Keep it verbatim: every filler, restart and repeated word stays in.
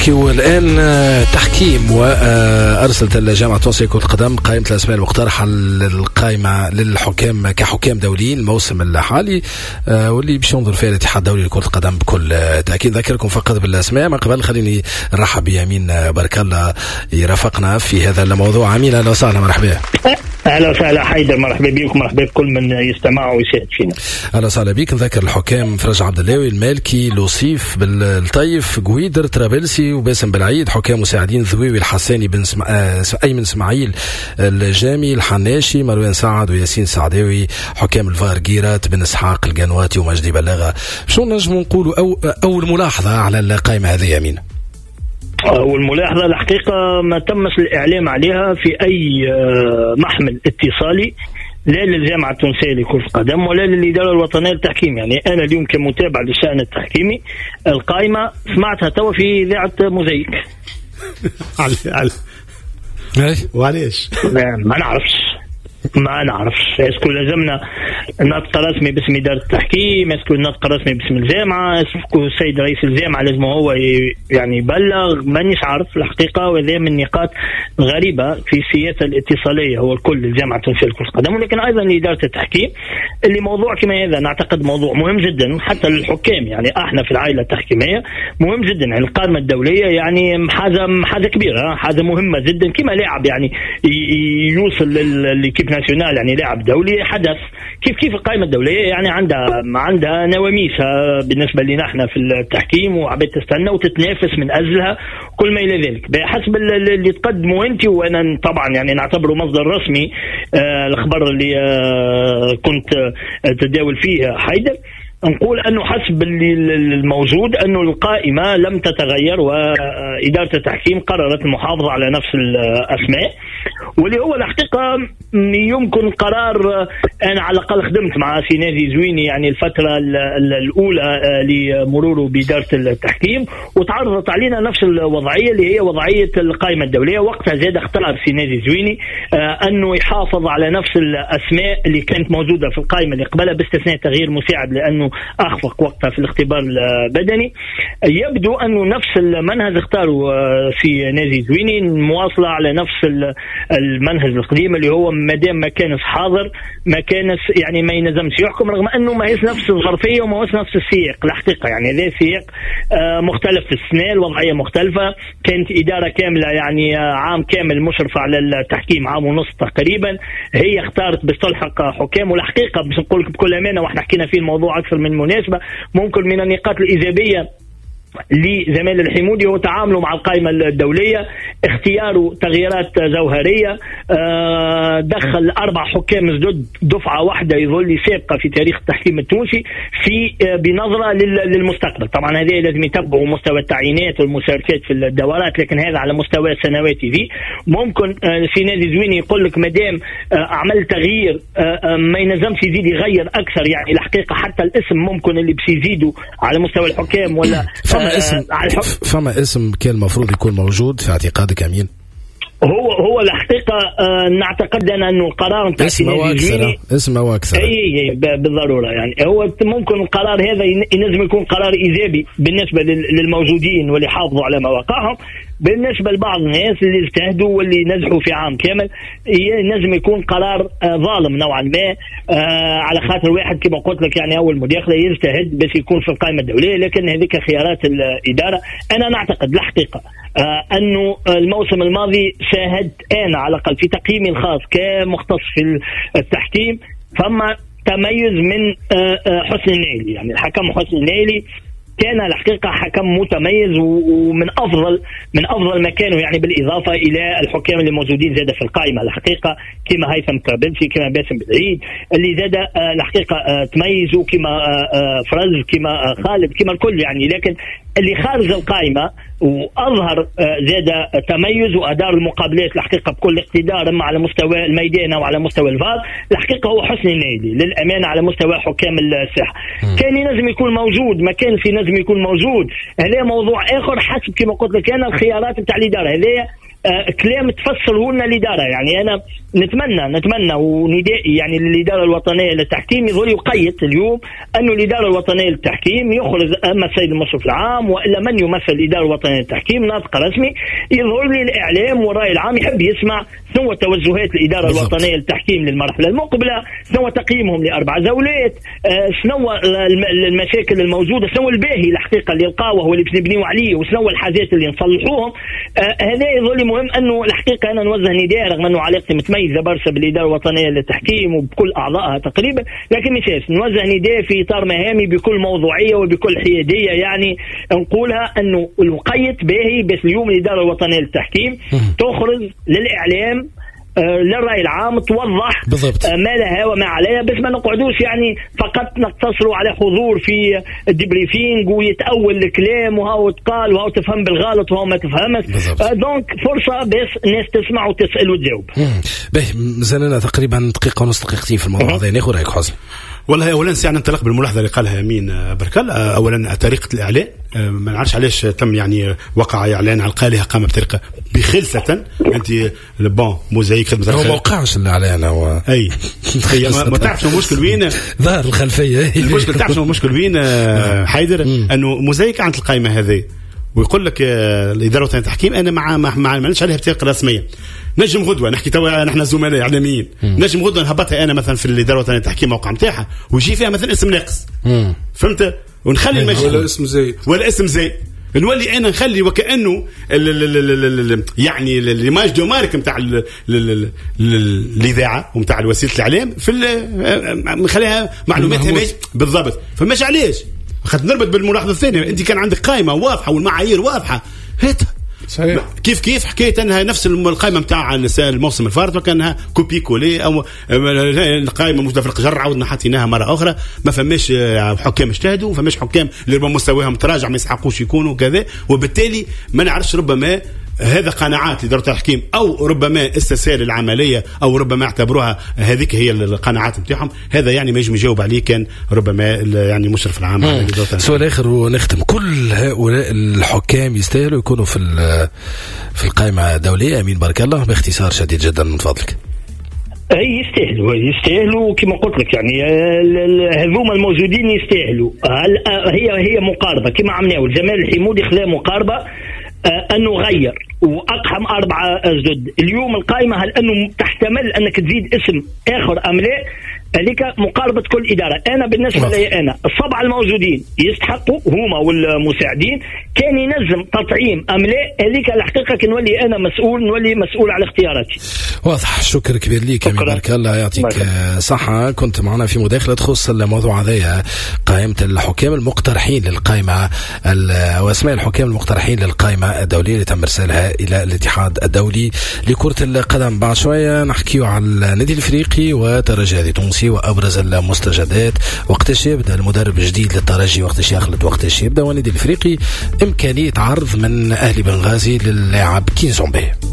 نحكيو الآن تحكيم، وأرسلت الجامعة التونسية لكرة القدم قائمة الأسماء المقترحة للقائمة للحكام كحكام دوليين الموسم الحالي، واللي باش ينظر فيها الاتحاد الدولي لكرة القدم بكل تأكيد. ذكركم فقط بالأسماء. من قبل خليني نرحب بيمين بارك الله يرافقنا في هذا الموضوع. أمين أهلا وسهلا، مرحبا. اهلا وسهلا حيدر، مرحبا بكم، مرحبا بكل من يستمع ويشاهد فينا. اهلا وسهلا بك. نذكر الحكام فرج عبد اللاوي، المالكي، لوصيف، بالطيف، قويدر، ترابلسي وباسم بالعيد. حكام مساعدين ذويوي الحساني، بن سم... آه... ايمن اسماعيل الجامي، الحناشي، مروان سعد وياسين سعداوي. حكام الفار جيرات، بن اسحاق القنواتي ومجدي بلاغه. شو نجم نقولوا أو... اول ملاحظه على القائمه هذه يمين؟ والملاحظة الحقيقة ما تمش الإعلام عليها في أي محمل اتصالي، لا للجامعة التونسية لكرة القدم ولا للإدارة الوطنية للتحكيم. يعني أنا اليوم كمتابع للشأن التحكيمي القائمة سمعتها توا في إذاعة موزايك. على على وعليش ما نعرفش ما نعرفش اسكو لازمنا نطق رسمي باسم إدارة التحكيم، اسكو نطق رسمي باسم الجامعة، اسكو السيد رئيس الجامعة لازم هو يعني يبلغ. مانيش عارف الحقيقة، وهذه من النقاط غريبة في السياسة الاتصالية هو الكل الجامعة التونسية لكرة القدم، ولكن أيضا لإدارة التحكيم اللي موضوع كما هذا نعتقد موضوع مهم جدا حتى للحكام. يعني احنا في العائلة التحكيمية مهم جدا، يعني القائمة الدولية يعني حاجة حاجة كبيرة، حاجة مهمة جدا. كما لاعب يعني يوصل للكيب ناسيونال، يعني لاعب دولي حدث، كيف كيف القائمة الدولية يعني عندها عندها نواميسها بالنسبة لنا احنا في التحكيم، وعبيد تستنى وتتنافس من أجلها كل ما إلى ذلك بحسب اللي تقدمه أنت. وأنا طبعا يعني نعتبره مصدر رسمي آه الخبر اللي آه كنت آه تداول فيه حيدر، نقول أنه حسب الموجود أنه القائمة لم تتغير، وإدارة التحكيم قررت المحافظة على نفس الأسماء، واللي هو الحقيقة يمكن قرار. أنا على الأقل خدمت مع سينازي زويني يعني الفترة الأولى لمروره بإدارة التحكيم، وتعرضت علينا نفس الوضعية اللي هي وضعية القائمة الدولية. وقتها زاد اختار سينازي زويني أنه يحافظ على نفس الأسماء اللي كانت موجودة في القائمة اللي قبلها باستثناء تغيير مساعد لأنه أخفق وقتها في الاختبار البدني. يبدو أنه نفس المنهج اختاروا في نادي زويني، مواصلة على نفس المنهج القديم اللي هو مادام ما كانش حاضر ما كانش يعني ما ينزمش يحكم، رغم أنه ما هيش نفس الظرفية وما هوش نفس السياق الحقيقة. يعني هذا سياق مختلف في السنة، الوضعية مختلفة. كانت إدارة كاملة يعني عام كامل مشرفة على التحكيم، عام ونص تقريبا، هي اختارت باش تلحق حكام. والحقيقة باش نقول لك بكل أمانة واحنا حكينا في الموضوع أكثر من مناسبة، ممكن من النقاط الإيجابية لزميل الحمودي هو تعامله مع القائمة الدولية، اختياره تغييرات جوهرية، دخل أربع حكام جدد دفعة واحدة يظل سابقة في تاريخ التحكيم التونسي في بنظرة للمستقبل. طبعا هذه لازم يتبعوا مستوى التعيينات والمشاركات في الدورات، لكن هذا على مستوى السنوات ذي. ممكن في نادي زويني يقول لك مدام عمل تغيير ما ينزمش يزيد يغير أكثر. يعني الحقيقة حتى الاسم ممكن اللي بس يزيدوا على مستوى الحكام ولا فما اسم فما اسم كان المفروض يكون موجود في اعتقادك امين؟ هو هو الحقيقة آه نعتقد أنا أنه القرار نتاع اسمه أكثر اسمه أكثر أي أي بالضرورة. يعني هو ممكن القرار هذا ينجم يكون قرار إيجابي بالنسبة للموجودين واللي حافظوا على مواقعهم. بالنسبة لبعض الناس اللي اجتهدوا واللي نجحوا في عام كامل ينجم يكون قرار آه ظالم نوعا ما، آه على خاطر واحد كما قلت لك يعني أول مداخلة يجتهد بس يكون في القائمة الدولية، لكن هذيك خيارات الإدارة. أنا نعتقد الحقيقة آه أنه الموسم الماضي شاهدت أنا على الأقل في تقييمي الخاص كمختص في التحكيم فما تميز من آه آه حسن النيلي. يعني الحكم حسن النيلي كان الحقيقة حكم متميز ومن أفضل من أفضل مكانه، يعني بالإضافة إلى الحكام اللي موجودين زاد في القائمة الحقيقة كما هيثم كابلسي كما باسم بالعيد اللي زاد الحقيقة تميزوا كما فرز كما خالد كما الكل يعني. لكن اللي خارج القائمة وأظهر زاد تميز وأدار المقابلات الحقيقة بكل اقتدار، اما على مستوى الميدان أو على مستوى الفار الحقيقة هو حسن النيلي للأمانة على مستوى حكام الساحة. كان ينجم يكون موجود، ما كان في نجم يكون موجود، هذا موضوع آخر حسب كما قلت لك أنا الخيارات بتاع الإدارة. هذا آه كلام تفسره لنا الإدارة. يعني أنا نتمنى نتمنى وندائي يعني الإدارة الوطنية للتحكيم يظل يقيد اليوم أنه الإدارة الوطنية للتحكيم يخرج أما السيد المشرف العام وإلا من يمثل الإدارة الوطنية للتحكيم ناطق رسمي يظهر لي الإعلام والرأي العام يحب يسمع شنو توجهات الإدارة بالضبط. الوطنية للتحكيم للمرحلة المقبلة، شنو تقييمهم لأربع جولات، آه شنو المشاكل الموجودة، شنو الباهي الحقيقة اللي لقاوه واللي باش نبنيو عليه وشنو الحاجات اللي نصلحوهم. آه هذا يظل مهم أنه الحقيقة أنا نوجه نداء رغم أنه علاقتي متميزة برشا بالإدارة الوطنية للتحكيم وبكل أعضائها تقريبا، لكن مش نوجه نداء في إطار مهامي بكل موضوعية وبكل حيادية. يعني نقولها أنه الوقيت باهي بس اليوم الإدارة الوطنية للتحكيم تخرج للإعلام آه للرأي العام توضح بالضبط. آه ما لها وما عليها، بس ما نقعدوش يعني فقط نقتصروا على حضور في الديبريفينج ويتأول الكلام وهو تقال وهو تفهم بالغلط وهو ما تفهمش. آه دونك فرصة بس الناس تسمع وتسأل وتجاوب. باهي مازالنا تقريبا دقيقة ونص دقيقتين في الموضوع هذا، ناخذ رأيك حسن. والله اولا سي ننطلق بالملاحظه اللي قالها امين بركال. اولا طريقه الاعلان ما نعرفش علاش تم يعني وقع اعلان على القالها قام بطريقه بخلسه. انت بون موزايك خدمه هو ما وقعش الاعلان هو اي هي ما تعرفش المشكل وين ظهر الخلفيه. المشكل تعرف المشكل وين حيدر انه موزايك عند القائمه هذه ويقول لك الاداره الوطنيه للتحكيم انا مع ما معناش عليها بطريقه رسميه. نجم غدوه نحكي توا نحن زملاء اعلاميين نجم غدوه نهبطها انا مثلا في الاداره الوطنيه للتحكيم موقع نتاعها ويجي فيها مثلا اسم ناقص فهمت ونخلي المجهول ولا اسم زايد ولا اسم زايد نولي انا نخلي وكانه ال ال ال ال يعني ليماج دو مارك نتاع الاذاعه ونتاع وسيله الاعلام في نخليها معلوماتها بالضبط. فماش علاش خاطر نربط بالملاحظه الثانيه. انت كان عندك قائمه واضحه والمعايير واضحه هاتها صحيح. كيف كيف حكيت انها نفس القائمه نتاع الموسم الفارط وكانها كوبي كولي او القائمه موجوده في القجر عاودنا حطيناها مره اخرى. ما فماش حكام اجتهدوا وما فماش حكام اللي ربما مستواهم تراجع ما يسحقوش يكونوا كذا، وبالتالي ما نعرفش ربما هذا قناعات لإدارة التحكيم أو ربما استسهال العملية أو ربما اعتبروها هذيك هي القناعات نتاعهم. هذا يعني ما يجم يجاوب عليه كان ربما يعني مشرف العام على الإدارة. سؤال آخر ونختم، كل هؤلاء الحكام يستاهلوا يكونوا في في القائمة الدولية؟ أمين بارك الله باختصار شديد جدا من فضلك. اي يستاهلوا يستاهلوا كما قلت لك يعني هذوما الموجودين يستاهلوا. هي هي مقاربة كما عملناه الجمال الحمودي خلاه مقاربة آه أنه غير وأقحم أربعة جدد. اليوم القائمة هل أنه تحتمل أنك تزيد اسم آخر أم لا؟ هذيك مقاربة كل إدارة. أنا بالنسبة لي أنا السبعة الموجودين يستحقوا هما والمساعدين كان ينجم تطعيم أم لا؟ هذيك الحقيقة كي نولي أنا مسؤول نولي مسؤول على اختياراتي. واضح. شكر كبير ليك أمين بارك الله يعطيك صحة. كنت معنا في مداخلة تخص الموضوع هذايا قائمة الحكام المقترحين للقائمة أو أسماء الحكام المقترحين للقائمة الدولية اللي تم إرسالها إلى الاتحاد الدولي لكرة القدم. بعد شوية نحكيو على النادي الإفريقي وترجي التونسي وأبرز المستجدات وقتاش يبدأ المدرب الجديد للترجي وقتاش يخلط وقتاش يبدأ والنادي الإفريقي إمكانية عرض من أهلي بنغازي للاعب كينزومبي.